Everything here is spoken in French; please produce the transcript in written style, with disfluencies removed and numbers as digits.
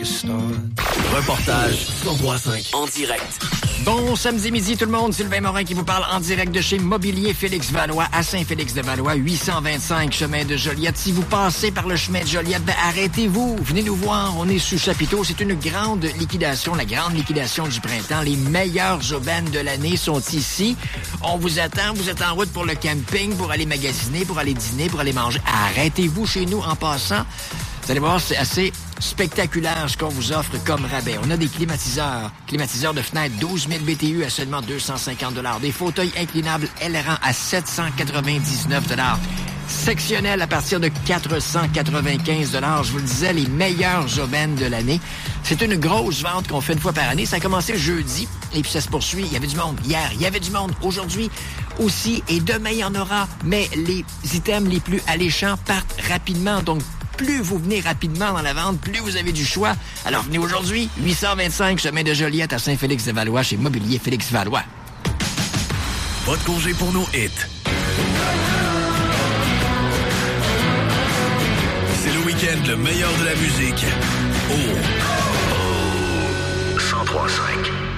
Reportage 103.5 en direct. Bon samedi midi tout le monde, Sylvain Morin qui vous parle en direct de chez Mobilier Félix Valois à Saint-Félix-de-Valois, 825 chemin de Joliette. Si vous passez par le chemin de Joliette, arrêtez-vous, venez nous voir, on est sous chapiteau. C'est une grande liquidation, la grande liquidation du printemps. Les meilleures aubaines de l'année sont ici. On vous attend, vous êtes en route pour le camping, pour aller magasiner, pour aller dîner, pour aller manger. Arrêtez-vous chez nous en passant. Vous allez voir, c'est assez spectaculaire ce qu'on vous offre comme rabais. On a des climatiseurs de fenêtre 12 000 BTU à seulement 250 $. Des fauteuils inclinables Elran à 799 $. Sectionnel à partir de 495 $. Je vous le disais, les meilleures aubaines de l'année. C'est une grosse vente qu'on fait une fois par année. Ça a commencé jeudi et puis ça se poursuit. Il y avait du monde hier, il y avait du monde aujourd'hui aussi et demain il y en aura. Mais les items les plus alléchants partent rapidement. Donc, plus vous venez rapidement dans la vente, plus vous avez du choix. Alors venez aujourd'hui, 825 chemin de Joliette à Saint-Félix-de-Valois chez Mobilier Félix Valois. Pas de congé pour nos hits. C'est le week-end le meilleur de la musique. Oh. 103.5.